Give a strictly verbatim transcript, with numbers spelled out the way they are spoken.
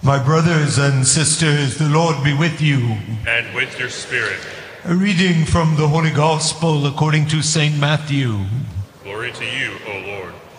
My brothers and sisters, the Lord be with you. And with your spirit. A reading from the Holy Gospel according to Saint Matthew. Glory to you, O Lord.